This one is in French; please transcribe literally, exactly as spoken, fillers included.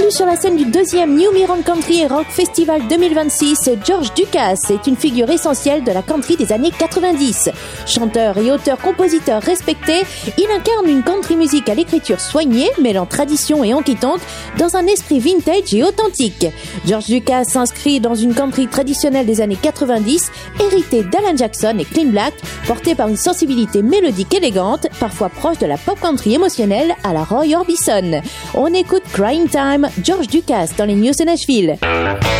Attendu sur la scène du deuxième New Miron Country et Rock Festival deux mille vingt-six, George Dukas est une figure essentielle de la country des années quatre-vingt-dix. Chanteur et auteur-compositeur respecté, il incarne une country music à l'écriture soignée, mêlant tradition et honky-tonk dans un esprit vintage et authentique. George Dukas s'inscrit dans une country traditionnelle des années quatre-vingt-dix, héritée d'Alan Jackson et Clint Black, portée par une sensibilité mélodique élégante, parfois proche de la pop country émotionnelle à la Roy Orbison. On écoute Crying Time, George Dukas dans les News de Nashville.